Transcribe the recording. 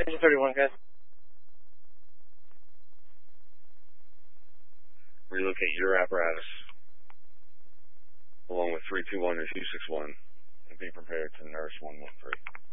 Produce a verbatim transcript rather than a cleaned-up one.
Engine thirty-one, guys. Relocate your apparatus along with three two one and two six one and be prepared to nurse one one three.